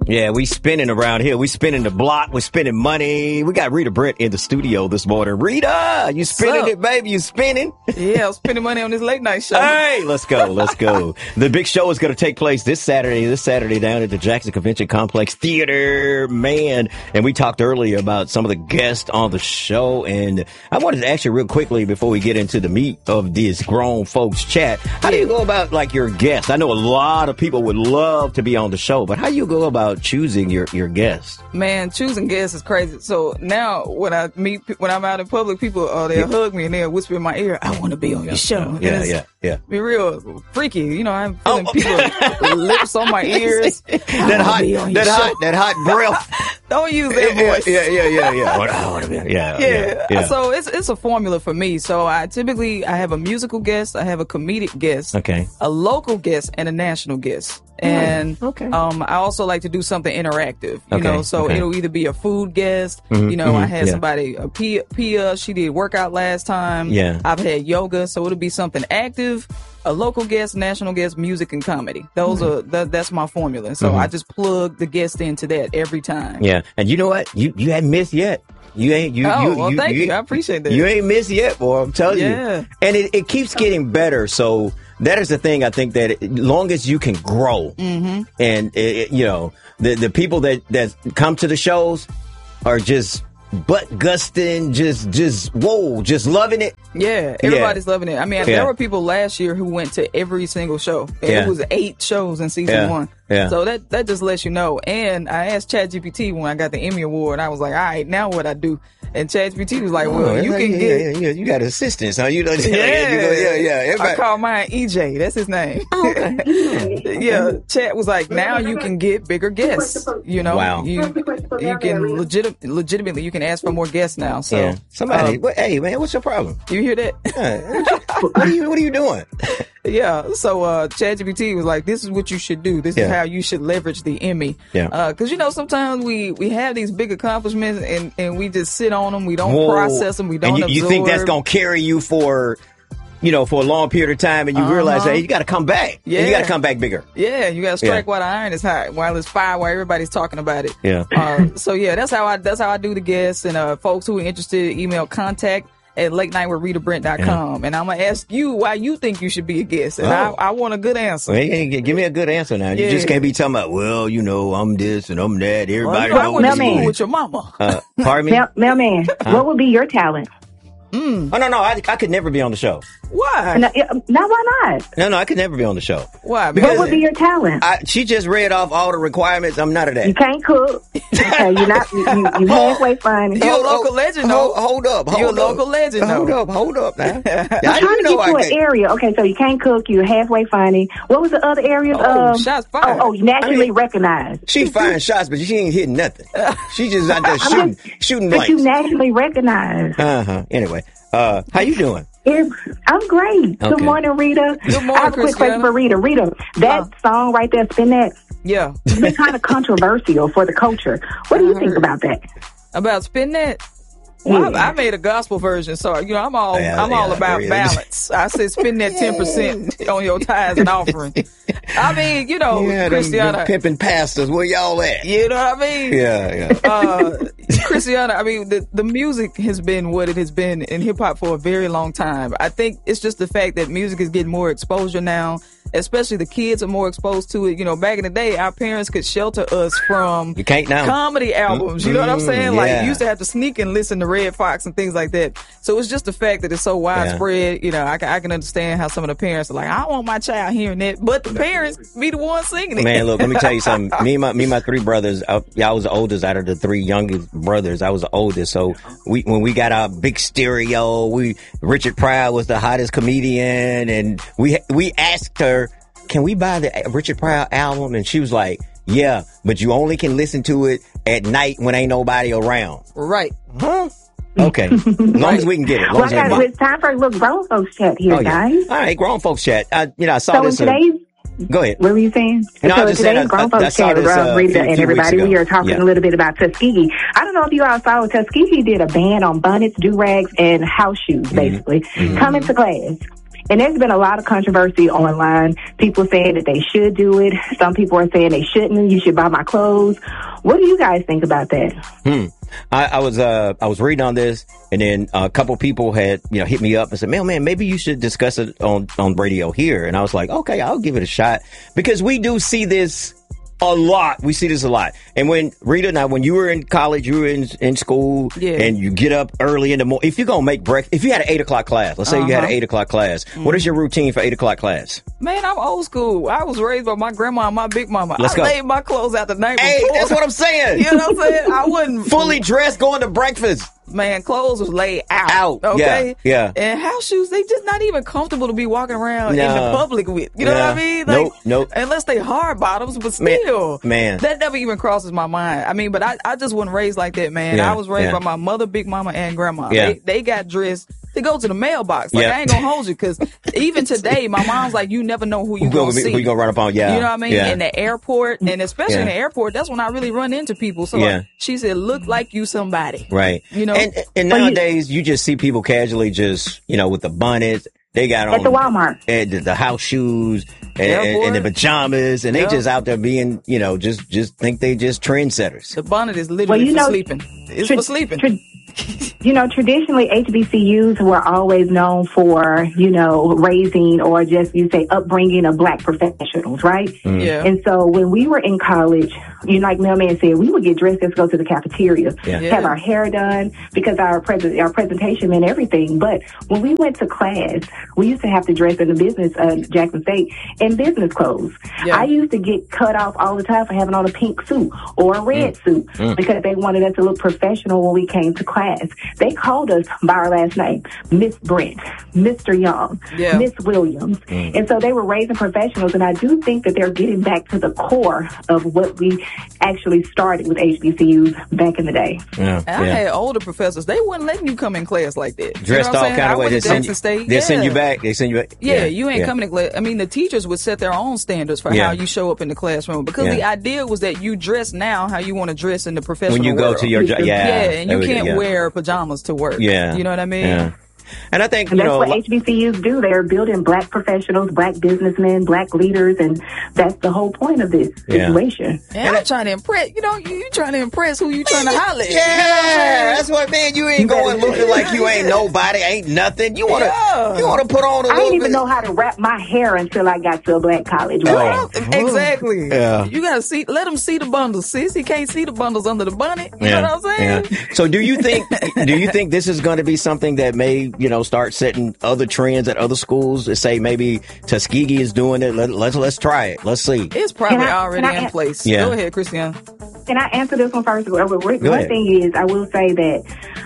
Yeah, we spinning around here. We spinning the block. We're spending money. We got Rita Brent in the studio this morning. Rita, you spinning it, baby. You spinning? Yeah, I'm spending money on this late night show. Hey, let's go. Let's go. The big show is going to take place this Saturday down at the Jackson Convention Complex Theater, man. And we talked earlier about some of the guests on the show. And I wanted to ask you real quickly before we get into the meat of this grown folks chat. How do you go about like your guests? I know a lot of people would love to be on the show, but how do you go about choosing your guests? Man, choosing guests is crazy. So now when I'm out in public, people they'll hug me and they'll whisper in my ear, "I want to be on your show." Yeah. Be real freaky, you know. I'm feeling people's lips on my ears. that hot breath. Don't use that voice. Yeah. So it's a formula for me. So I have a musical guest, I have a comedic guest, a local guest, and a national guest. And I also like to do something interactive, you know, so it'll either be a food guest, I had somebody, Pia, she did workout last time. Yeah. I've had yoga, so it'll be something active, a local guest, national guest, music, and comedy. Those are, that's my formula. So I just plug the guest into that every time. Yeah. And you know what? You hadn't missed yet. Thank you. I appreciate that. You ain't missed yet, boy. I'm telling you. And it keeps getting better. So that is the thing. I think that as long as you can grow, and the people that come to the shows are just butt gusting, just loving it. Yeah, everybody's loving it. I mean, there were people last year who went to every single show. And it was 8 shows in season 1. Yeah. So that just lets you know. And I asked ChatGPT when I got the Emmy Award, I was like, all right, now what I do? And ChatGPT was like, well, you got assistants, huh? I call mine EJ. That's his name. Chat was like, now you can get bigger guests. You know, wow. You can legitimately you can ask for more guests now. So somebody, hey man, what's your problem? You hear that? What are you doing? Yeah, so ChatGPT was like, this is what you should do. This is how you should leverage the Emmy. Yeah. Because, sometimes we have these big accomplishments and we just sit on them. We don't process them. We don't absorb. You think that's going to carry you for a long period of time, and you realize, hey, you got to come back. Yeah. And you got to come back bigger. Yeah, you got to strike while the iron is hot, while it's fire, while everybody's talking about it. Yeah. That's how I do the guests. And folks who are interested, email contact@latenightwithritabrent.com. And I'm going to ask you why you think you should be a guest. And I want a good answer. Well, give me a good answer now. You just can't be talking about, I'm this and I'm that. Everybody knows me. With your mama. Pardon me? Mailman, what would be your talent? Oh, no, I could never be on the show. Why? Now, why not? No, I could never be on the show. Why? What would be your talent? She just read off all the requirements. I'm not of that. You can't cook. Okay, you're not. You halfway funny. You're a local legend, though. Hold up. You're a local legend, though. Hold up, now. I'm trying to get to an area. Okay, so you can't cook. You're halfway funny. What was the other areas? Shots fired. You naturally recognized. She firing shots, but she ain't hitting nothing. She just out there shooting blanks. But you naturally recognized. Anyway, how you doing? I'm great. Okay. Good morning, Rita. Good morning, I have a quick question for Rita. Rita, that song right there, Spin That. Yeah. It's been kind of controversial for the culture. What do you think about that? About Spin That? Well, I made a gospel version, so I'm all about balance. I said spend that 10% on your tithes and offering. I mean, Christiana, pimping pastors, where y'all at? You know what I mean? Yeah. Christiana, I mean, the music has been what it has been in hip hop for a very long time. I think it's just the fact that music is getting more exposure now. Especially the kids are more exposed to it. Back in the day, our parents could shelter us from comedy albums. You know what I'm saying? Like, you used to have to sneak and listen to Red Fox and things like that. So it's just the fact that it's so widespread. I can understand how some of the parents are like, I don't want my child hearing that. But the parents be the ones singing it. Man, look, let me tell you something. Me and my 3 brothers, I was the oldest out of the 3 youngest brothers. I was the oldest. So when we got our big stereo, Richard Pryor was the hottest comedian. And we asked her, can we buy the Richard Pryor album? And she was like, yeah, but you only can listen to it at night when ain't nobody around. Right. Huh? Okay. As long as we can get it. It's time for a little grown folks chat here, guys. All right, grown folks chat. I saw this. Go ahead. What were you saying? No, so today's grown folks chat, Rita and everybody, we are talking a little bit about Tuskegee. I don't know if you all saw, Tuskegee did a ban on bonnets, do-rags, and house shoes, basically, coming to class. And there's been a lot of controversy online. People saying that they should do it. Some people are saying they shouldn't. You should buy my clothes. What do you guys think about that? I was reading on this, and then a couple people had, hit me up and said, man, maybe you should discuss it on radio here. And I was like, okay, I'll give it a shot, because we do see this a lot. We see this a lot. And when you were in college, you were in school, and you get up early in the morning. If you're going to make breakfast, if you had an 8 o'clock class, let's say you had an 8 o'clock class, what is your routine for 8 o'clock class? Man, I'm old school. I was raised by my grandma and my big mama. I laid my clothes out the night before. Hey, that's what I'm saying. You know what I'm saying? I wouldn't fully dressed going to breakfast. Man, clothes was laid out. Okay? Yeah. And house shoes, they just not even comfortable to be walking around in the public with. You know what I mean? Like, nope. Unless they hard bottoms, but still. Man. That never even crosses my mind. I mean, but I just wasn't raised like that, man. I was raised by my mother, big mama, and grandma. Yeah. They got dressed to go to the mailbox. Like, I ain't gonna hold you, because even today, my mom's like, you never know who you gonna see. Who you gonna run up on, You know what I mean? In the airport, and especially in the airport, that's when I really run into people. So like, she said, look like you somebody. Right. You know? And nowadays, you just see people casually just, with the bonnets. They got on at the Walmart, and the house shoes and the pajamas, and they just out there being, just think they just trendsetters. The bonnet is literally for sleeping. It's for sleeping. Traditionally, HBCUs were always known for, raising or just, upbringing of black professionals, right? Mm. Yeah. And so when we were in college, like Mailman said, we would get dressed and go to the cafeteria, have our hair done, because our presentation meant everything. But when we went to class, we used to have to dress in the business, Jackson State, in business clothes. Yeah. I used to get cut off all the time for having on a pink suit or a red suit because they wanted us to look professional when we came to class. They called us by our last name, Miss Brent, Mr. Young, Miss Williams. And so they were raising professionals, and I do think that they're getting back to the core of what we actually started with HBCUs back in the day. Yeah. I had older professors. They wouldn't let you come in class like that. Dressed all kind of way. They send you back. Yeah, you ain't coming to class. I mean, the teachers would set their own standards for how you show up in the classroom, because the idea was that you dress now how you want to dress in the professional when you world. go to your job. And you can't wear pajamas to work. Yeah. You know what I mean? Yeah. And I think, and that's what HBCUs do. They're building black professionals, black businessmen, black leaders, and that's the whole point of this situation. And I'm trying to impress, you trying to impress who you trying to holler at. Yeah, that's what, man, you ain't going looking like you ain't nobody, ain't nothing. You want to put on a little I didn't even know how to wrap my hair until I got to a black college. Exactly. Yeah. You got to let them see the bundles, sis. He can't see the bundles under the bonnet. You know what I'm saying? Yeah. So do you think this is going to be something that may, start setting other trends at other schools? Say maybe Tuskegee is doing it. Let's try it. Let's see. It's probably already in place. Yeah. Go ahead, Christian. Can I answer this one first? One thing is, I will say that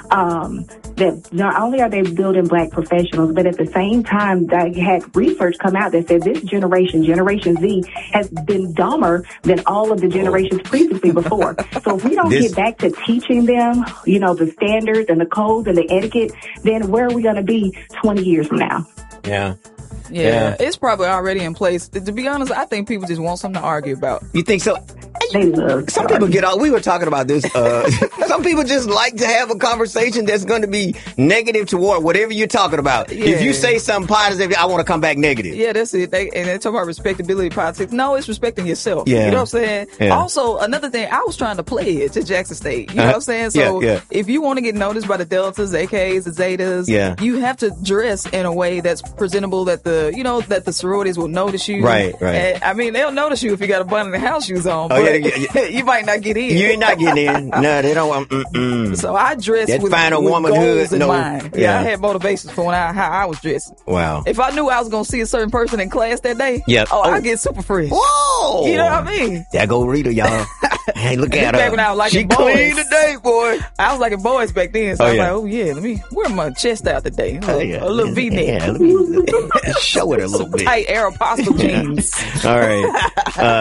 that not only are they building black professionals, but at the same time, they had research come out that said this Generation Z, has been dumber than all of the generations previously before. So if we don't get back to teaching them, the standards and the codes and the etiquette, then where are we going to be 20 years from now? Yeah, it's probably already in place. To be honest, I think people just want something to argue about. You think so? Some people get out. We were talking about this. Some people just like to have a conversation that's going to be negative toward whatever you're talking about. Yeah. If you say something positive, I want to come back negative. Yeah, that's it. And they talk about respectability politics. No, it's respecting yourself. Yeah. You know what I'm saying? Yeah. Also, another thing, I was trying to play it to Jackson State. You know what I'm saying? So if you want to get noticed by the Deltas, AKs, the Zetas, you have to dress in a way that's presentable, that the sororities will notice you. Right. And, I mean, they'll notice you if you got a bun and house shoes on. But you might not get in. You're not getting in. No, they don't want. So I dressed with goals in mind. Yeah, I had motivations for how I was dressed. Wow. If I knew I was going to see a certain person in class that day, I'd get super fresh. Whoa. You know what I mean? There go Rita, y'all. Hey, look at her. Back when I was like she clean today, boy. I was like boys back then. So I was like, let me wear my chest out today. A little V-neck. Yeah, let me show it a little bit. Tight Aeropostale jeans. All right.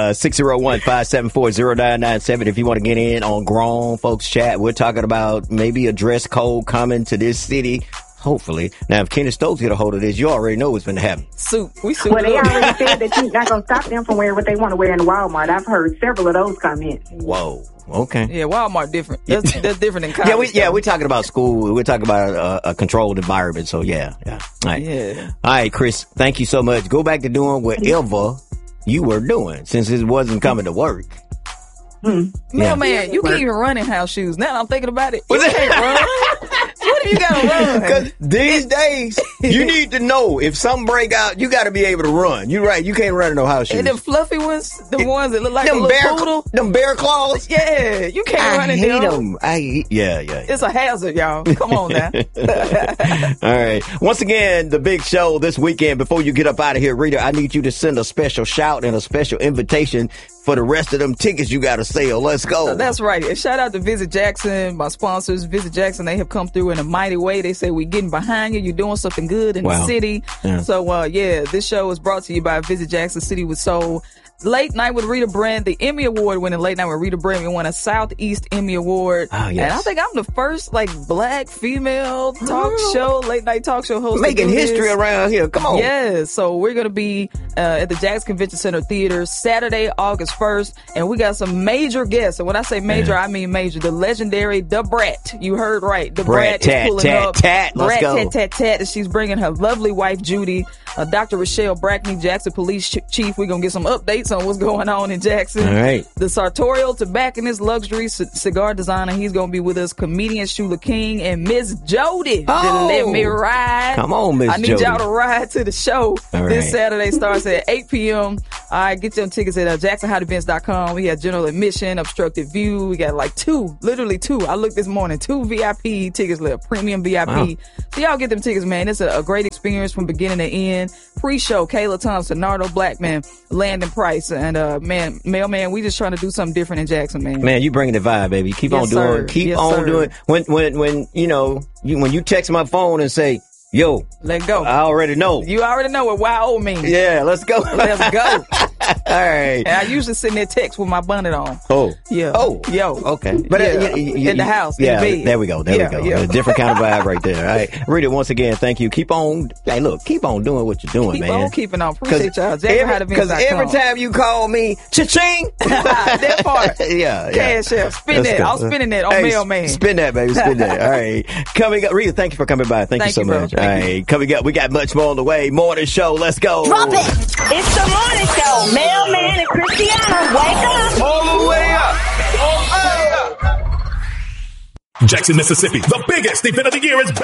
601-574-0997. If you want to get in on Grown Folks Chat, we're talking about maybe a dress code coming to this city Hopefully. Now, if Kenny Stokes get a hold of this, you already know what's going to happen. Soup. We soup. Well, they already said that you're not going to stop them from wearing what they want to wear in Walmart. I've heard several of those comments. Whoa. Okay. Yeah, Walmart different. That's different than college. We're talking about school. We're talking about a controlled environment. So, yeah. All right. Yeah. All right, Chris, thank you so much. Go back to doing whatever you were doing since it wasn't coming to work. Man, you can't even run in house shoes. Now I'm thinking about it. You can't run. What do you gotta run? Because these days, you need to know if something break out, you got to be able to run. You're right. You can't run in no house shoes. And them fluffy ones, the ones that look like a little poodle. Them bear claws? Yeah, you can't run in them. Yeah. It's a hazard, y'all. Come on now. All right. Once again, the big show this weekend. Before you get up out of here, Rita, I need you to send a special shout and a special invitation for the rest of them tickets you got to sell. Let's go. That's right. And shout out to Visit Jackson, my sponsors. Visit Jackson, they have come through in a mighty way. They say, we're getting behind you. You're doing something good in the city. Yeah. So, this show is brought to you by Visit Jackson City with Soul. Late Night with Rita Brent, the Emmy Award winning Late Night with Rita Brent. We won a Southeast Emmy Award. Oh, yes. And I think I'm the first, black female late night talk show host. Making history around here. Come on. Yeah. So we're going to be at the Jackson Convention Center Theater Saturday, August 1st. And we got some major guests. And when I say major, I mean major. The legendary Da Brat. You heard right. Da Brat is pulling up. Let's go. Tat. And she's bringing her lovely wife, Judy. Dr. Rochelle Brackney, Jackson Police Chief. We're going to get some updates on what's going on in Jackson. All right. The sartorial tobacconist luxury cigar designer. He's going to be with us. Comedian Shula King and Miss Jody. Let me ride. Come on, Miss Jody. I need y'all to ride to the show. This Saturday starts at 8 p.m. All right, get them tickets at JacksonHotEvents.com. We have general admission, obstructed view. We got literally two. I looked this morning, 2 VIP tickets left, premium VIP. Wow. So y'all get them tickets, man. It's a great experience from beginning to end. Pre-show, Kayla Thompson, Nardo Blackman, Landon Price, and Mailman. We just trying to do something different in Jackson, man. Man, you bringing the vibe, baby. Keep on doing. Keep on doing. When you text my phone and say, yo, let go. I already know. You already know what YO means. Yeah, let's go. Let's go. All right. And I usually send that text with my bonnet on. Oh. Yeah. Oh. Yo. Okay. But in the house. Yeah. In the bed. There we go. Yeah. A different kind of vibe right there. All right. Rita, once again, thank you. Keep on. Hey, look, keep on doing what you're doing, man. Keep on keeping on. Appreciate y'all. Because every time you call me, cha-ching. That part. Yeah. Cash out. Spin that. I'm spinning that on Mailman. Spin that, baby. Spin that. All right. Coming up. Rita, thank you for coming by. Thank you so much. All right. Coming up, we got much more on the way. Morning show. Let's go. Drop it. It's the morning show. Mailman and Christiana. Wake up. All the way up. Jackson, Mississippi. The biggest event of the year is